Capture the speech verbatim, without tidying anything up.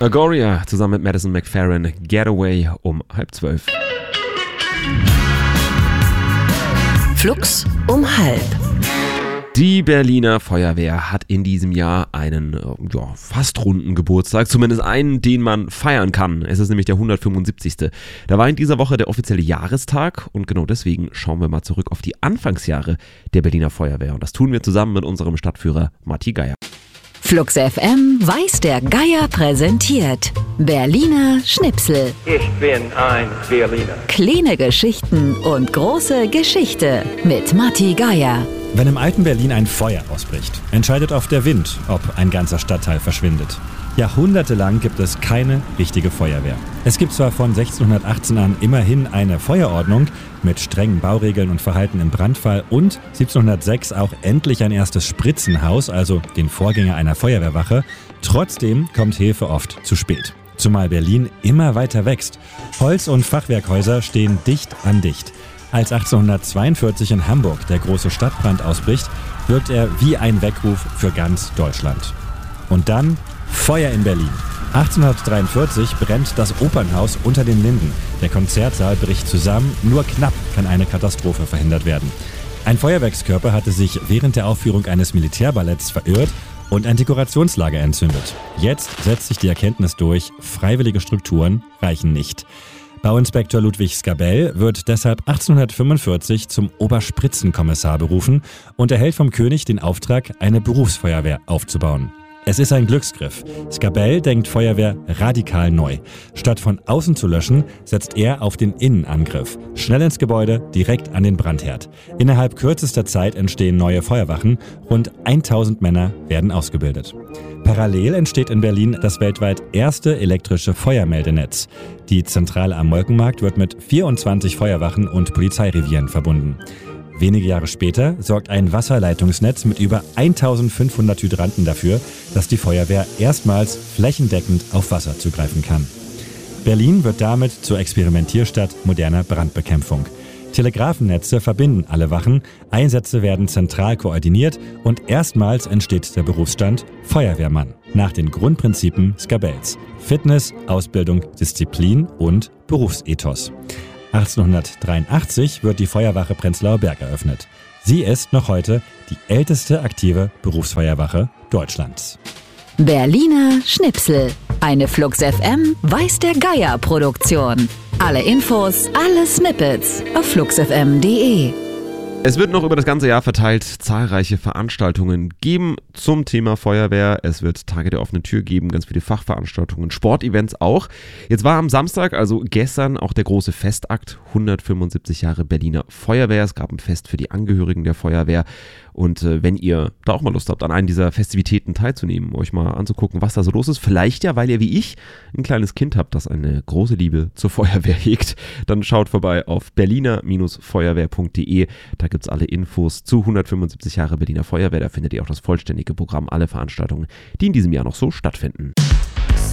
Agoria zusammen mit Madison McFerrin, Getaway um halb zwölf. Flux um halb. Die Berliner Feuerwehr hat in diesem Jahr einen ja, fast runden Geburtstag, zumindest einen, den man feiern kann. Es ist nämlich der hundertfünfundsiebzigste Da war in dieser Woche der offizielle Jahrestag und genau deswegen schauen wir mal zurück auf die Anfangsjahre der Berliner Feuerwehr. Und das tun wir zusammen mit unserem Stadtführer Matti Geier. Flux F M weiß der Geier präsentiert Berliner Schnipsel. Ich bin ein Berliner. Kleine Geschichten und große Geschichte mit Matti Geier. Wenn im alten Berlin ein Feuer ausbricht, entscheidet oft der Wind, ob ein ganzer Stadtteil verschwindet. Jahrhundertelang gibt es keine richtige Feuerwehr. Es gibt zwar von sechzehnhundertachtzehn an immerhin eine Feuerordnung mit strengen Bauregeln und Verhalten im Brandfall und siebzehnhundertsechs auch endlich ein erstes Spritzenhaus, also den Vorgänger einer Feuerwehrwache. Trotzdem kommt Hilfe oft zu spät. Zumal Berlin immer weiter wächst. Holz- und Fachwerkhäuser stehen dicht an dicht. Als achtzehnhundertzweiundvierzig in Hamburg der große Stadtbrand ausbricht, wirkt er wie ein Weckruf für ganz Deutschland. Und dann Feuer in Berlin. achtzehnhundertdreiundvierzig brennt das Opernhaus unter den Linden. Der Konzertsaal bricht zusammen, nur knapp kann eine Katastrophe verhindert werden. Ein Feuerwerkskörper hatte sich während der Aufführung eines Militärballetts verirrt und ein Dekorationslager entzündet. Jetzt setzt sich die Erkenntnis durch, freiwillige Strukturen reichen nicht. Bauinspektor Ludwig Skabell wird deshalb achtzehnhundertfünfundvierzig zum Oberspritzenkommissar berufen und erhält vom König den Auftrag, eine Berufsfeuerwehr aufzubauen. Es ist ein Glücksgriff. Skabell denkt Feuerwehr radikal neu. Statt von außen zu löschen, setzt er auf den Innenangriff. Schnell ins Gebäude, direkt an den Brandherd. Innerhalb kürzester Zeit entstehen neue Feuerwachen. Rund tausend Männer werden ausgebildet. Parallel entsteht in Berlin das weltweit erste elektrische Feuermeldenetz. Die Zentrale am Molkenmarkt wird mit vierundzwanzig Feuerwachen und Polizeirevieren verbunden. Wenige Jahre später sorgt ein Wasserleitungsnetz mit über eintausendfünfhundert Hydranten dafür, dass die Feuerwehr erstmals flächendeckend auf Wasser zugreifen kann. Berlin wird damit zur Experimentierstadt moderner Brandbekämpfung. Telegrafennetze verbinden alle Wachen, Einsätze werden zentral koordiniert und erstmals entsteht der Berufsstand Feuerwehrmann nach den Grundprinzipien Skabells: Fitness, Ausbildung, Disziplin und Berufsethos. achtzehnhundertdreiundachtzig wird die Feuerwache Prenzlauer Berg eröffnet. Sie ist noch heute die älteste aktive Berufsfeuerwache Deutschlands. Berliner Schnipsel. Eine Flux F M weiß der Geier Produktion. Alle Infos, alle Snippets auf flux f m punkt d e. Es wird noch über das ganze Jahr verteilt zahlreiche Veranstaltungen geben zum Thema Feuerwehr. Es wird Tage der offenen Tür geben, ganz viele Fachveranstaltungen, Sportevents auch. Jetzt war am Samstag, also gestern, auch der große Festakt, hundertfünfundsiebzig Jahre Berliner Feuerwehr. Es gab ein Fest für die Angehörigen der Feuerwehr. Und äh, wenn ihr da auch mal Lust habt, an einen dieser Festivitäten teilzunehmen, euch mal anzugucken, was da so los ist, vielleicht ja, weil ihr wie ich ein kleines Kind habt, das eine große Liebe zur Feuerwehr hegt, dann schaut vorbei auf berliner Feuerwehr punkt d e. Da gibt es alle Infos zu hundertfünfundsiebzig Jahre Berliner Feuerwehr. Da findet ihr auch das vollständige Programm, alle Veranstaltungen, die in diesem Jahr noch so stattfinden.